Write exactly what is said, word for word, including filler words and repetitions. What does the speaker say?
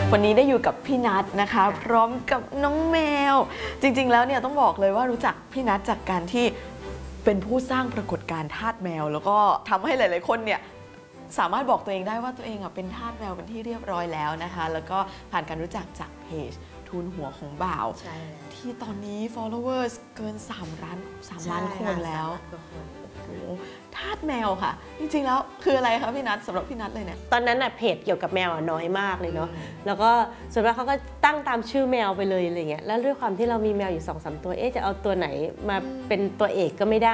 วันนี้ได้อยู่กับพี่นัทนะคะพร้อมกับน้องแมวจริงๆแล้วเนี่ยต้องบอกเลยว่ารู้จักพี่นัทจากการที่เป็นผู้สร้างปรากฏการณ์ทาสแมวแล้วก็ทำให้หลายๆคนเนี่ยสามารถบอกตัวเองได้ว่าตัวเองอ่ะเป็นทาสแมวเป็นที่เรียบร้อยแล้วนะคะแล้วก็ผ่านการรู้จักจากเพจทูลหัวของบ่าวที่ตอนนี้ followers เกิน3ล้าน3ล้านคนแล้วโอ้โหทาสแมวค่ะจริงๆแล้วคืออะไรคะพี่นัทสำหรับพี่นัทเลยเนี่ยตอนนั้นน่ะเพจเกี่ยวกับแมวน้อยมากเลยเนาะแล้วก็ส่วนมากเขาก็ตั้งตามชื่อแมวไปเลยอะไรเงี้ยแล้วด้วยความที่เรามีแมวอยู่ สองสาม ตัวเอ๊ะจะเอาตัวไหนมาเป็นตัวเอกก็ไม่ได้